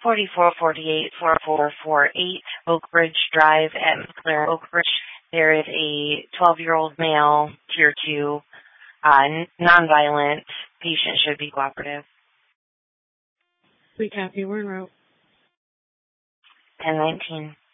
4448-4448 Oak Ridge Drive at McLaren Oak Ridge. There is a 12-year-old male, Tier 2, nonviolent patient, should be cooperative. We copy. We're en route. 1019.